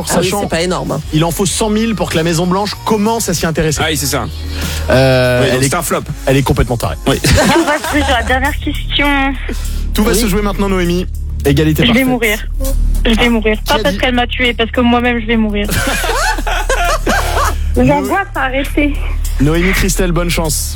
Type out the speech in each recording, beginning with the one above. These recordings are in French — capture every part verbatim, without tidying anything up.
Ah oui, Sachant, c'est pas énorme. Hein. il en faut cent mille pour que la Maison Blanche commence à s'y intéresser. Ah oui, c'est ça. Euh, Oui, donc elle, c'est est, un flop. elle est complètement tarée. Oui. On va se jouer sur la dernière question. Tout va Oui. se jouer maintenant, Noémie. Égalité Je parfaite. vais mourir. Je vais mourir. Qui a Pas parce dit- qu'elle m'a tué, parce que moi-même je vais mourir. L'angoisse a arrêté. Noémie, Christelle, bonne chance.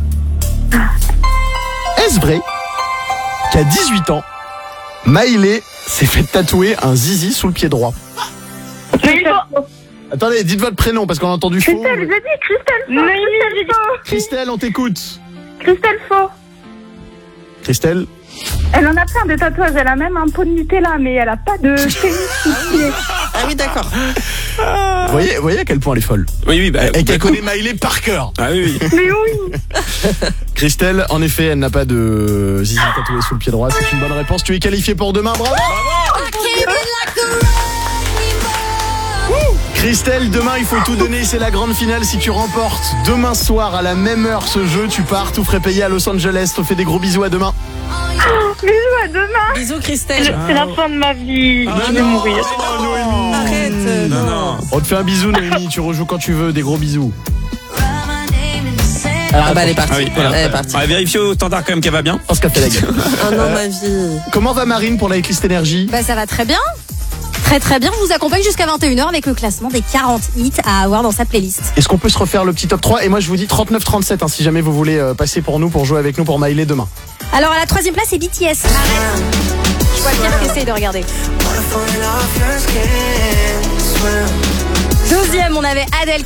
Est-ce vrai qu'à dix-huit ans, Maïlé s'est fait tatouer un zizi sous le pied droit? Mais faux. Attendez, dites votre prénom parce qu'on a entendu faux. Christelle, j'ai dit Christelle faux. Christelle faux. Christelle, on t'écoute. Christelle faux. Christelle, Elle en a plein de tatouages. Elle a même un pot de Nutella, mais elle a pas de pénis sous le pied. Ah oui, d'accord. vous voyez, vous voyez à quel point elle est folle. Oui, oui, bah, Et qu'elle connaît Maïlé par cœur. Ah oui, oui. Mais oui. Christelle, en effet, elle n'a pas de zizi tatoué sous le pied droit. C'est une bonne réponse. Tu es qualifiée pour demain, bravo. Christelle, demain il faut tout donner, c'est la grande finale. Si tu remportes demain soir à la même heure ce jeu, tu pars tout frais payé à Los Angeles. On te fait des gros bisous, à demain. Bisous à demain. Bisous, Christelle. C'est la fin de ma vie. Je vais mourir. Arrête. euh, Non, non. On te fait un bisou, Noémie, tu rejoues quand tu veux, des gros bisous. Ah bah elle est partie. Ah oui, voilà. Elle est partie. On va vérifier au standard quand même qu'elle va bien. On se capte la gueule. Ah non, ma vie. Comment va Marine pour la Eclipse Énergie? Bah ça va très bien. Très très bien, je vous accompagne jusqu'à vingt et une heures avec le classement des quarante hits à avoir dans sa playlist. Est-ce qu'on peut se refaire le petit top trois? Et moi je vous dis trente-neuf trente-sept hein, si jamais vous voulez euh, passer pour nous, pour jouer avec nous pour Maïlé demain. Alors à la troisième place c'est B T S. Arrête. Je vois bien que essaye de regarder. Deuxième on avait Adele.